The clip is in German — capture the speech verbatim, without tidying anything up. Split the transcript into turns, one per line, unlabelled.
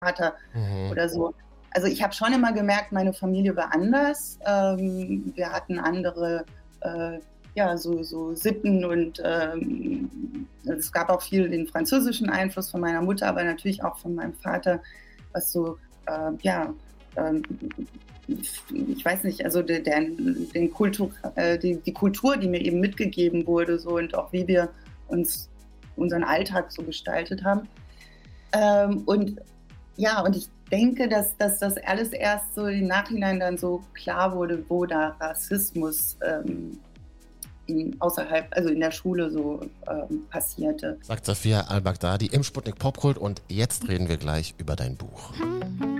Vater
Mhm.
oder so. Also, ich habe schon immer gemerkt, meine Familie war anders. Ähm, wir hatten andere, äh, ja, so so Sitten und, ähm, es gab auch viel den französischen Einfluss von meiner Mutter, aber natürlich auch von meinem Vater, was so, äh, ja, ähm, ich weiß nicht, also de den den Kultur äh, die die Kultur, die mir eben mitgegeben wurde so und auch wie wir uns unseren Alltag so gestaltet haben. Ähm, und ja, und ich denke, dass dass das alles erst so im Nachhinein dann so klar wurde, wo da Rassismus, ähm, in außerhalb also in der Schule so, ähm, passierte.
Sagt Safia Al Baghdadi im Sputnik Popkult und jetzt reden wir gleich über dein Buch.